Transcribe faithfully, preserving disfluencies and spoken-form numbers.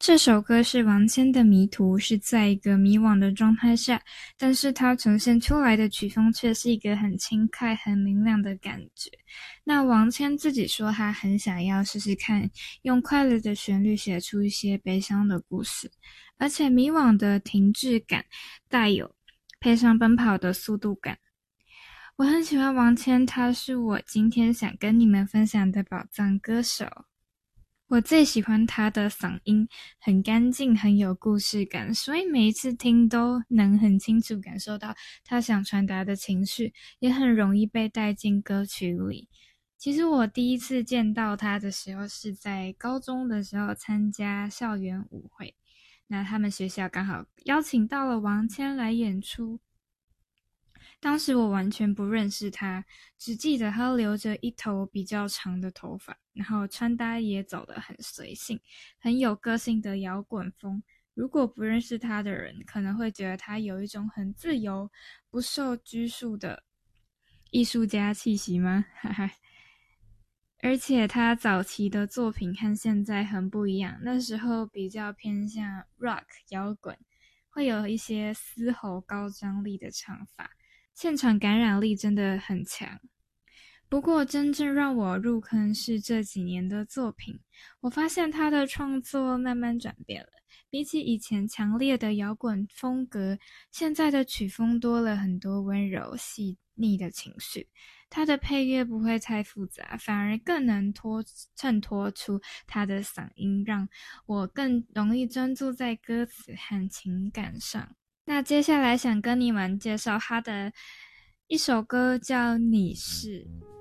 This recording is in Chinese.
这首歌是王谦的迷途，是在一个迷惘的状态下，但是它呈现出来的曲风却是一个很轻快很明亮的感觉。那王谦自己说他很想要试试看用快乐的旋律写出一些悲伤的故事，而且迷惘的停滞感带有配上奔跑的速度感。我很喜欢王谦，他是我今天想跟你们分享的宝藏歌手。我最喜欢他的嗓音，很干净，很有故事感，所以每一次听都能很清楚感受到他想传达的情绪，也很容易被带进歌曲里。其实我第一次见到他的时候是在高中的时候参加校园舞会，那他们学校刚好邀请到了王谦来演出。当时我完全不认识他，只记得他留着一头比较长的头发，然后穿搭也走得很随性，很有个性的摇滚风。如果不认识他的人，可能会觉得他有一种很自由、不受拘束的艺术家气息吗？哈哈。而且他早期的作品和现在很不一样，那时候比较偏向 rock 摇滚，会有一些嘶吼高张力的唱法，现场感染力真的很强。不过真正让我入坑是这几年的作品，我发现他的创作慢慢转变了，比起以前强烈的摇滚风格，现在的曲风多了很多温柔细腻的情绪。他的配乐不会太复杂，反而更能托衬托出他的嗓音，让我更容易专注在歌词和情感上。那接下来想跟你们介绍他的一首歌叫《你是》。